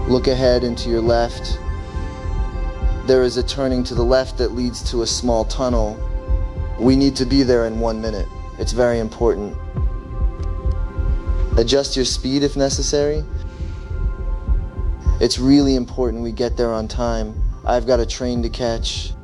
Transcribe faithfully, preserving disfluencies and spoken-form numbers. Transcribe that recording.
Look ahead and to your left. There is a turning to the left that leads to a small tunnel. We need to be there in one minute. It's very important. Adjust your speed if necessary. It's really important we get there on time. I've got a train to catch.